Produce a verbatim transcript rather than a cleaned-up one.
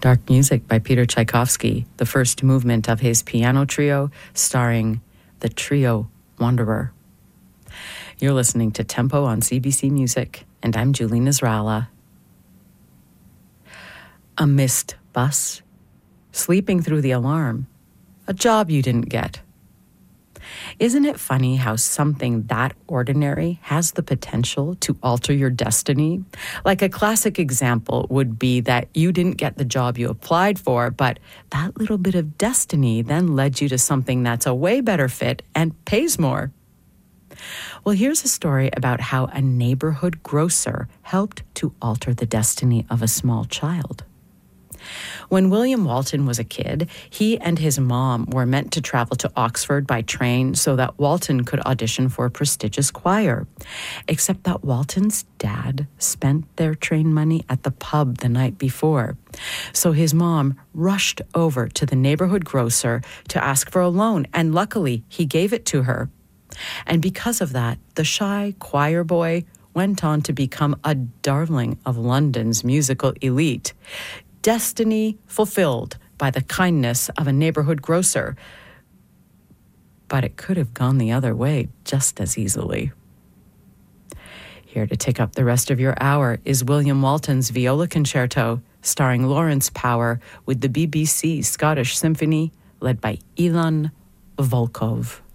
Dark Music by Peter Tchaikovsky, the first movement of his piano trio starring the Trio Wanderer. You're listening to Tempo on C B C Music, and I'm Julie Nasrallah. A missed bus, sleeping through the alarm, a job you didn't get. Isn't it funny how something that ordinary has the potential to alter your destiny? Like a classic example would be that you didn't get the job you applied for, but that little bit of destiny then led you to something that's a way better fit and pays more. Well, here's a story about how a neighborhood grocer helped to alter the destiny of a small child. When William Walton was a kid, he and his mom were meant to travel to Oxford by train so that Walton could audition for a prestigious choir. Except that Walton's dad spent their train money at the pub the night before. So his mom rushed over to the neighborhood grocer to ask for a loan, and luckily he gave it to her. And because of that, the shy choir boy went on to become a darling of London's musical elite. Destiny fulfilled by the kindness of a neighborhood grocer. But it could have gone the other way just as easily. Here to take up the rest of your hour is William Walton's Viola Concerto, starring Lawrence Power with the B B C Scottish Symphony, led by Ilan Volkov.